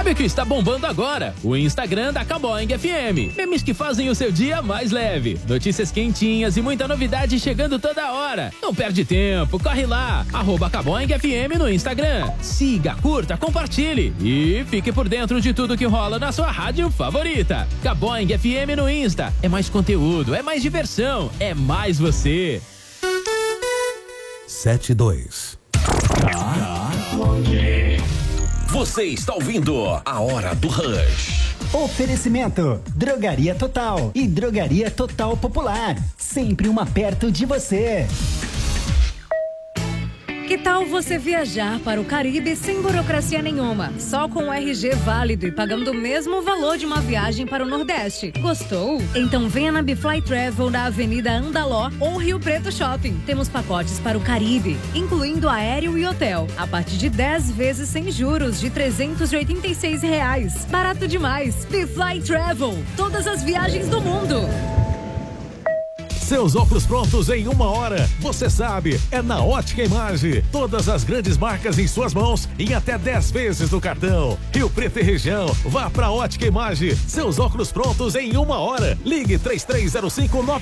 Sabe o que está bombando agora? O Instagram da Caboing FM. Memes que fazem o seu dia mais leve. Notícias quentinhas e muita novidade chegando toda hora. Não perde tempo, corre lá. @Caboing FM no Instagram. Siga, curta, compartilhe e fique por dentro de tudo que rola na sua rádio favorita. Caboing FM no Insta. É mais conteúdo, é mais diversão, é mais você. 72. Você está ouvindo A Hora do Rush. Oferecimento: Drogaria Total e Drogaria Total Popular. Sempre uma perto de você. Que tal você viajar para o Caribe sem burocracia nenhuma? Só com o RG válido e pagando o mesmo valor de uma viagem para o Nordeste. Gostou? Então venha na Bifly Travel da Avenida Andaló ou Rio Preto Shopping. Temos pacotes para o Caribe, incluindo aéreo e hotel, a partir de 10 vezes sem juros de R$386. Barato demais! Bifly Travel, todas as viagens do mundo. Seus óculos prontos em 1 hora. Você sabe, é na Ótica Imagem. Todas as grandes marcas em suas mãos em até 10 vezes no cartão. Rio Preto e região, vá pra Ótica Imagem. Seus óculos prontos em 1 hora. Ligue 3305